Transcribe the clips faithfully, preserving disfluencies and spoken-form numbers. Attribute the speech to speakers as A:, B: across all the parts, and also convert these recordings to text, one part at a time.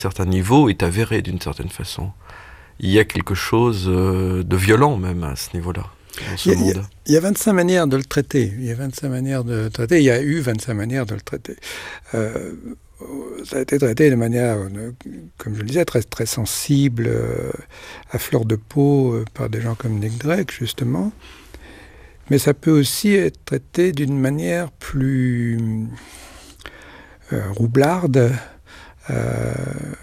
A: certain niveau est avéré d'une certaine façon. Il y a quelque chose de violent même à ce niveau-là, dans ce
B: il y a,
A: monde.
B: Il y a vingt-cinq manières de le traiter. Il y a vingt-cinq manières de le traiter. Il y a eu vingt-cinq manières de le traiter. Euh, ça a été traité de manière, comme je le disais, très, très sensible, euh, à fleur de peau, euh, par des gens comme Nick Drake, justement. Mais ça peut aussi être traité d'une manière plus euh, roublarde, euh,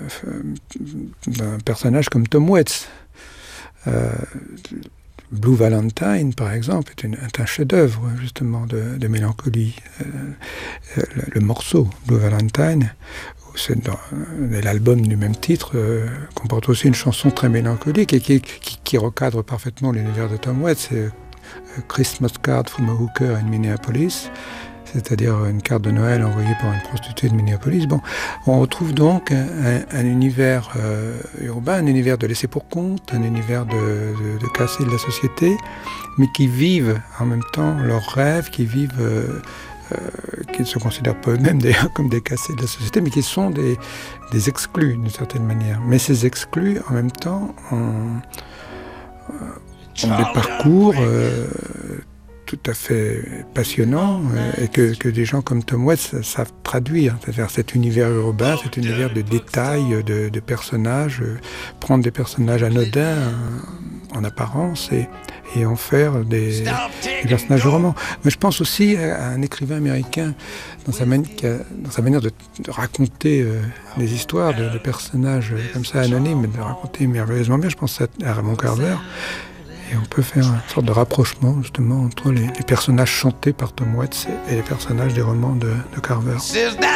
B: d'un personnage comme Tom Waits. Euh, Blue Valentine, par exemple, est, une, est un chef-d'œuvre, justement, de, de mélancolie. Euh, le, le morceau, Blue Valentine, c'est dans, l'album du même titre, euh, comporte aussi une chanson très mélancolique et qui, qui, qui recadre parfaitement l'univers de Tom Waits. C'est Christmas Card from a Hooker in Minneapolis, c'est-à-dire une carte de Noël envoyée par une prostituée de Minneapolis. Bon, on retrouve donc un, un, un univers euh, urbain, un univers de laisser pour compte, un univers de, de, de cassés de la société, mais qui vivent en même temps leurs rêves, qui vivent, euh, euh, qui ne se considèrent pas eux-mêmes d'ailleurs comme des cassés de la société, mais qui sont des, des exclus d'une certaine manière. Mais ces exclus, en même temps, ont, ont des parcours euh, tout à fait passionnant euh, et que, que des gens comme Tom Waits savent traduire, c'est-à-dire cet univers urbain, cet univers de détails, de, de personnages, euh, prendre des personnages anodins euh, en apparence et, et en faire des, des personnages de romans. Mais je pense aussi à un écrivain américain dans sa, mani- dans sa manière de, de raconter euh, des histoires de, de personnages comme ça anonymes, de raconter merveilleusement bien. Je pense à Raymond Carver. Et on peut faire une sorte de rapprochement justement entre les, les personnages chantés par Tom Waits et les personnages des romans de, de Carver.